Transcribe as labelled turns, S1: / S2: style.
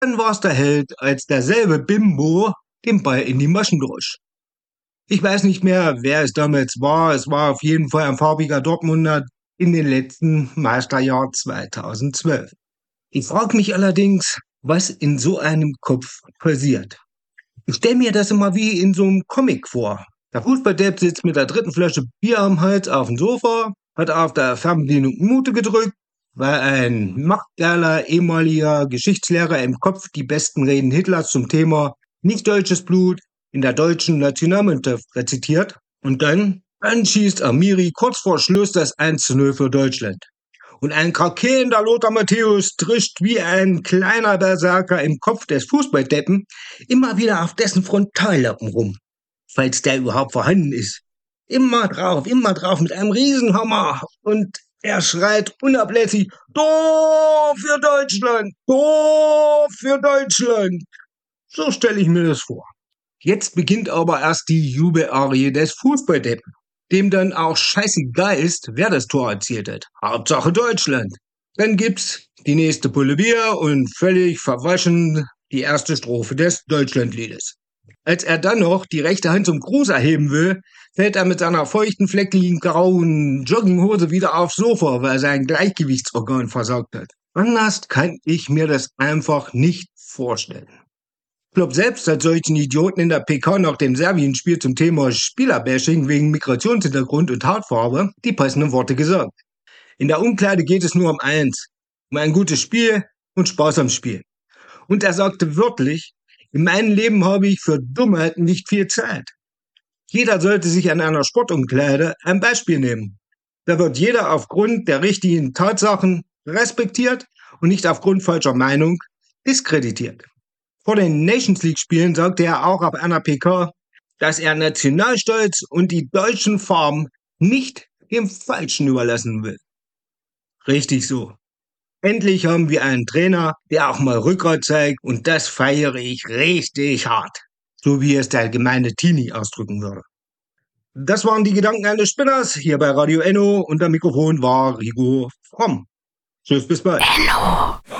S1: Dann war's der Held, als derselbe Bimbo den Ball in die Maschen drosch. Ich weiß nicht mehr, wer es damals war. Es war auf jeden Fall ein farbiger Dortmunder in den letzten Meisterjahr 2012. Ich frage mich allerdings, was in so einem Kopf passiert. Ich stelle mir das immer wie in so einem Comic vor. Der Fußballdepp sitzt mit der dritten Flasche Bier am Hals auf dem Sofa, hat auf der Fernbedienung Mute gedrückt, weil ein machtgeiler ehemaliger Geschichtslehrer im Kopf die besten Reden Hitlers zum Thema nicht deutsches Blut in der deutschen Nationalmannschaft rezitiert. Und dann schießt Amiri kurz vor Schluss das 1:0 für Deutschland. Und ein krakehender Lothar Matthäus trischt wie ein kleiner Berserker im Kopf des Fußballdeppen immer wieder auf dessen Frontallappen rum, falls der überhaupt vorhanden ist. Immer drauf mit einem Riesenhammer. Und er schreit unablässig, Tor für Deutschland, Tor für Deutschland. So stelle ich mir das vor. Jetzt beginnt aber erst die Jubelarie des Fußballdeppen, dem dann auch scheißegal ist, wer das Tor erzielt hat. Hauptsache Deutschland. Dann gibt's die nächste Pulle Bier und völlig verwaschen die erste Strophe des Deutschlandliedes. Als er dann noch die rechte Hand zum Gruß erheben will, fällt er mit seiner feuchten, flecklichen, grauen Jogginghose wieder aufs Sofa, weil er sein Gleichgewichtsorgan versagt hat. Anders kann ich mir das einfach nicht vorstellen. Klopp selbst hat solchen Idioten in der PK nach dem Serbien-Spiel zum Thema Spielerbashing wegen Migrationshintergrund und Hautfarbe die passenden Worte gesagt. In der Umkleide geht es nur um eins, um ein gutes Spiel und Spaß am Spiel. Und er sagte wörtlich, in meinem Leben habe ich für Dummheiten nicht viel Zeit. Jeder sollte sich an einer Sportumkleide ein Beispiel nehmen. Da wird jeder aufgrund der richtigen Tatsachen respektiert und nicht aufgrund falscher Meinung diskreditiert. Vor den Nations League Spielen sagte er auch auf einer PK, dass er Nationalstolz und die deutschen Farben nicht dem Falschen überlassen will. Richtig so. Endlich haben wir einen Trainer, der auch mal Rückgrat zeigt, und das feiere ich richtig hart. So wie es der gemeine Teenie ausdrücken würde. Das waren die Gedanken eines Spinners hier bei Radio Enno und am Mikrofon war Rigo Fromm. Tschüss, bis bald.
S2: Enno.